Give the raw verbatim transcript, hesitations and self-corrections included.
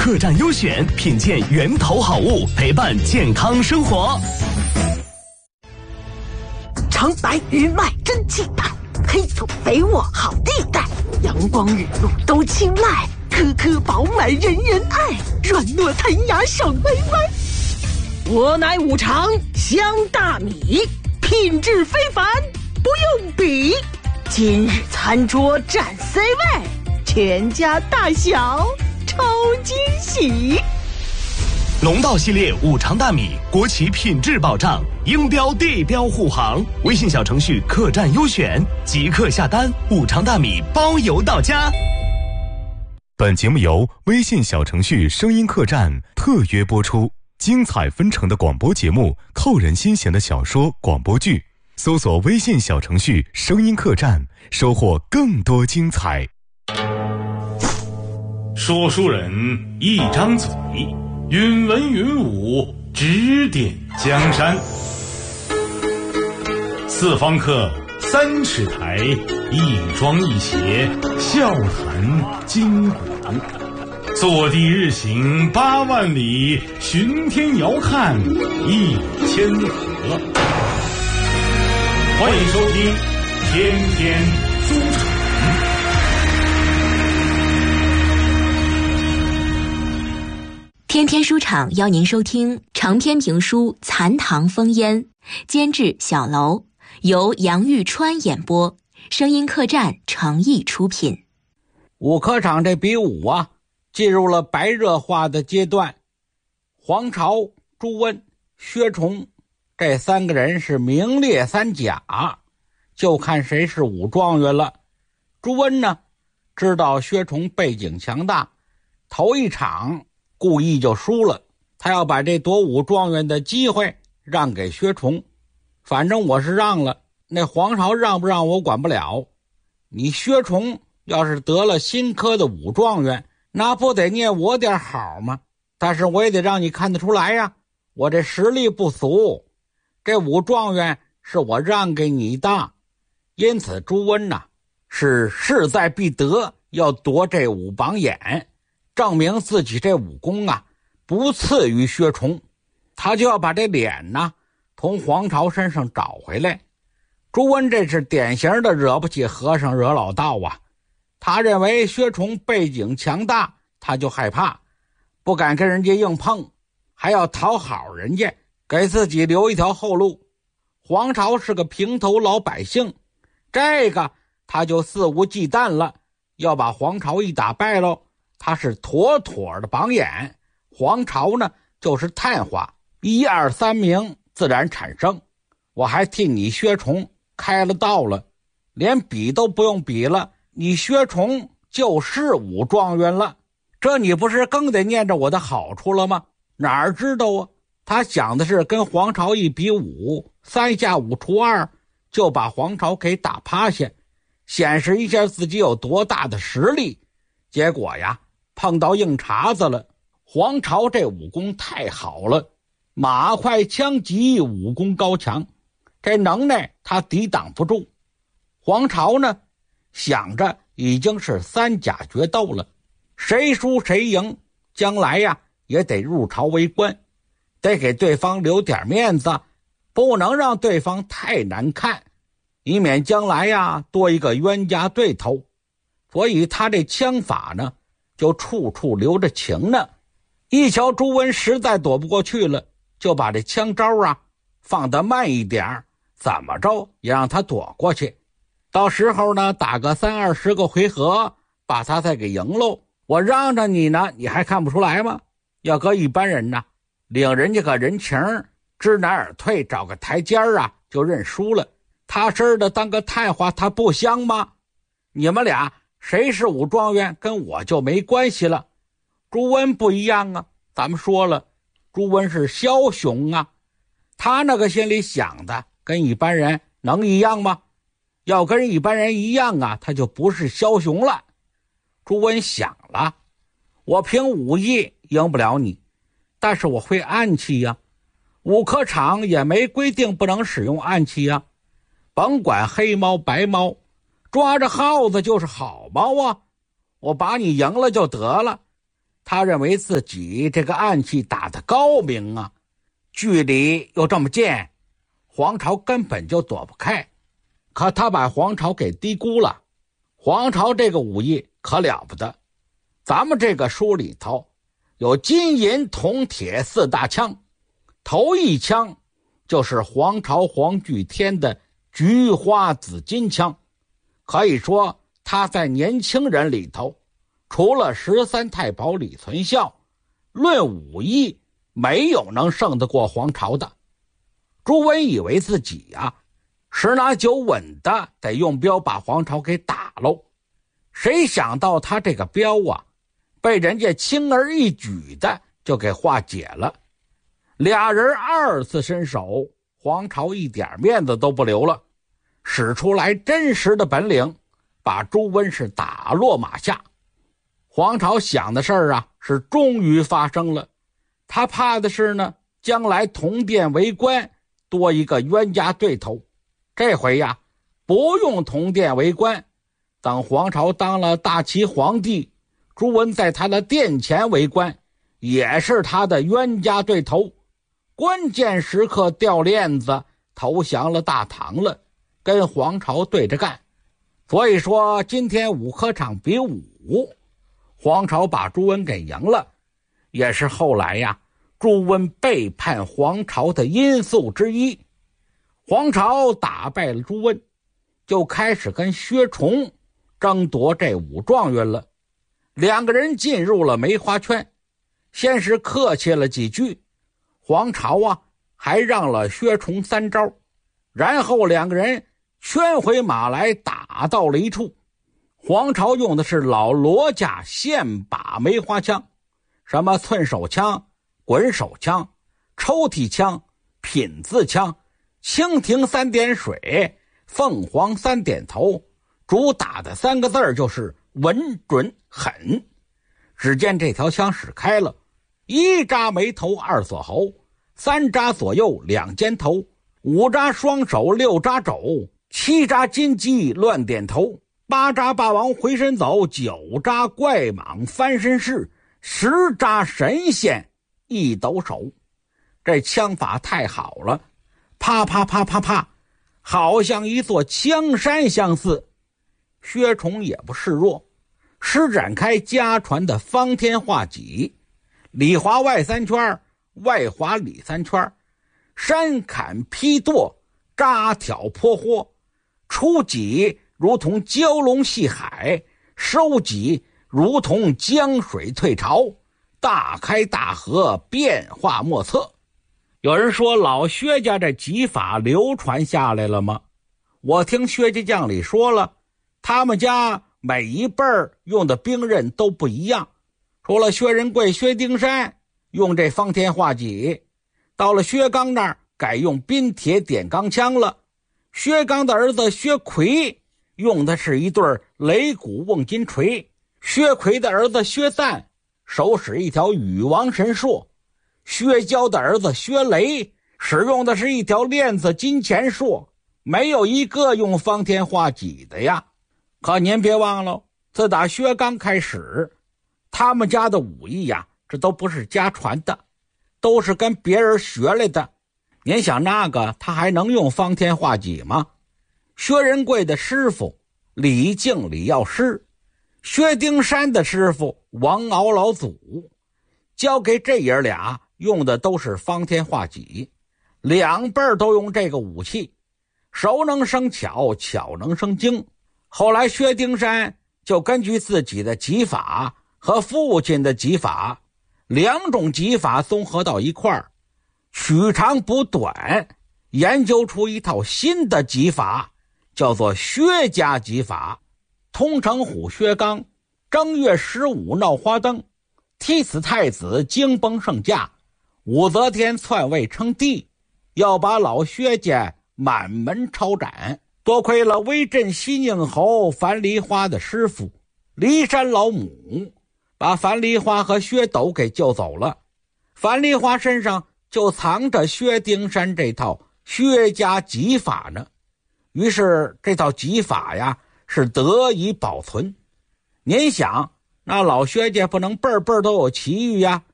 客栈优选，品鉴源头好物，陪伴健康生活。 长白鱼麦真气派，黑醋肥沃好地带，阳光雨露都青睐，颗颗饱满人人爱，软糯弹牙爽歪歪。我乃五常香大米，品质非凡，不用比。今日餐桌占 C 位，全家大小超惊喜。 龙道系列五常大米，国企品质保障，英标地标护航。微信小程序客栈优选，即刻下单，五常大米包邮到家。本节目由微信小程序声音客栈特约播出。精彩纷呈的广播节目，扣人心弦的小说广播剧，搜索微信小程序声音客栈，收获更多精彩。 说书人一张嘴，云文云武，指点江山。四方客，三尺台，一庄一谐，笑谈今古。坐地日行八万里，巡天遥看一千河。欢迎收听天天书场。 天天书场邀您收听长篇评书《残唐风烟》，监制小楼，由杨玉川演播，声音客栈诚意出品。 武科场这比武啊，进入了白热化的阶段。黄巢、朱温、薛崇这三个人是名列三甲，就看谁是武状元了。朱温呢，知道薛崇背景强大，头一场故意就输了，他要把这夺武状元的机会让给薛崇。反正我是让了，那黄巢让不让我管不了。你薛崇要是得了新科的武状元，那不得念我点好吗？但是我也得让你看得出来呀，我这实力不俗，这武状元是我让给你的。因此朱温呐，是势在必得，要夺这武榜眼，证明自己这武功啊不次于薛崇，他就要把这脸呢从黄巢身上找回来。朱温这是典型的惹不起和尚惹老道啊，他认为薛崇背景强大，他就害怕，不敢跟人家硬碰，还要讨好人家，给自己留一条后路。黄巢是个平头老百姓，这个他就肆无忌惮了，要把黄巢一打败喽，他是妥妥的榜眼。黄巢呢就是探花，一二三名自然产生。我还替你薛崇开了道了，连比都不用比了，你薛崇就是武状元了，这你不是更得念着我的好处了吗？哪儿知道啊，他想的是跟黄巢一比武，三下五除二就把黄巢给打趴下，显示一下自己有多大的实力。结果呀，碰到硬茬子了。黄巢这武功太好了，马快枪急，武功高强，这能耐他抵挡不住。黄巢呢，想着已经是三甲决斗了，谁输谁赢，将来呀也得入朝为官，得给对方留点面子，不能让对方太难看，以免将来呀多一个冤家对头。所以他这枪法呢，就处处留着情呢。一瞧朱温实在躲不过去了，就把这枪招啊放得慢一点，怎么着也让他躲过去。到时候呢，打个三二十个回合，把他再给赢喽。我让着你呢，你还看不出来吗？要搁一般人呢，领人家个人情，知难而退，找个台阶啊就认输了。踏实的当个探花，他不香吗？你们俩谁是武状元，跟我就没关系了。朱温不一样啊，咱们说了，朱温是枭雄啊，他那个心里想的跟一般人能一样吗？要跟一般人一样啊，他就不是枭雄了。朱温想了，我凭武艺赢不了你，但是我会暗器呀，武科场也没规定不能使用暗器呀，甭管黑猫白猫，抓着耗子就是好猫啊，我把你赢了就得了。 他认为自己这个暗器打得高明啊，距离又这么近，黄巢根本就躲不开。可他把黄巢给低估了，黄巢这个武艺可了不得。咱们这个书里头有金银铜铁四大枪，头一枪就是黄巢黄巨天的菊花紫金枪，可以说他在年轻人里头，除了十三太保李存孝，论武艺没有能胜得过黄巢的。朱温以为自己啊十拿九稳的得用镖把黄巢给打喽，谁想到他这个镖啊被人家轻而易举的就给化解了。俩人二次伸手，黄巢一点面子都不留了，使出来真实的本领，把朱温是打落马下。黄巢想的事儿啊是终于发生了，他怕的是呢将来铜殿为官多一个冤家对头。这回呀不用铜殿为官，等黄巢当了大齐皇帝，朱温在他的殿前为官，也是他的冤家对头。关键时刻掉链子，投降了大唐了，跟黄巢对着干。所以说今天武科场比武，黄巢把朱温给赢了，也是后来呀朱温背叛黄巢的因素之一。黄巢打败了朱温，就开始跟薛崇争夺这武状元了。两个人进入了梅花圈，先是客气了几句，黄巢啊还让了薛崇三招，然后两个人圈回马来，打到了一处。黄巢用的是老罗家现把梅花枪，什么寸手枪、滚手枪、抽屉枪、品字枪、蜻蜓三点水、凤凰三点头，主打的三个字儿就是稳准狠。只见这条枪使开了，一扎眉头二锁喉，三扎左右两肩头，五扎双手六扎肘，七扎金鸡乱点头，八扎霸王回身走，九扎怪蟒翻身式，十扎神仙一抖手。这枪法太好了，啪啪啪啪啪，好像一座枪山相似。薛崇也不示弱，施展开家传的方天画戟，里滑外三圈，外滑里三圈，山砍劈剁，扎挑泼豁，出戟如同蛟龙戏海，收戟如同江水退潮，大开大合，变化莫测。有人说老薛家这戟法流传下来了吗？我听薛家将里说了，他们家每一辈儿用的兵刃都不一样，除了薛仁贵、薛丁山用这方天画戟，到了薛刚那儿改用冰铁点钢枪了。薛刚的儿子薛奎用的是一对雷鼓瓮金锤，薛奎的儿子薛赞手使一条羽王神槊，薛娇的儿子薛雷使用的是一条链子金钱槊，没有一个用方天画戟的呀。可您别忘了，自打薛刚开始，他们家的武艺呀，这都不是家传的，都是跟别人学来的。您想那个他还能用方天画戟吗？薛仁贵的师傅李靖李药师，薛丁山的师傅王敖老祖，交给这爷俩用的都是方天画戟，两辈儿都用这个武器，熟能生巧，巧能生精。后来薛丁山就根据自己的戟法和父亲的戟法，两种戟法综合到一块儿，取长补短，研究出一套新的戟法，叫做薛家戟法。通城虎薛刚正月十五闹花灯，踢死太子，惊崩圣驾，武则天篡位称帝，要把老薛家满门抄斩。多亏了威震西宁侯樊梨花的师傅骊山老母，把樊梨花和薛斗给救走了。樊梨花身上就藏着薛丁山这套薛家戟法呢，于是这套戟法呀是得以保存。您想， 那老薛家不能辈辈都有奇遇呀，